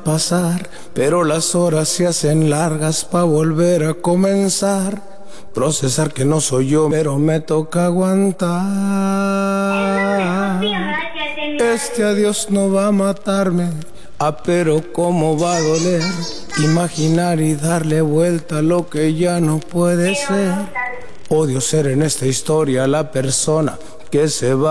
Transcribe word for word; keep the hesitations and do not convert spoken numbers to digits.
pasar, pero las horas se hacen largas pa' volver a comenzar. Procesar que no soy yo, pero me toca aguantar. Este adiós no va a matarme, ah, pero cómo va a doler. Imaginar y darle vuelta a lo que ya no puede ser. Odio ser en esta historia la persona que se va.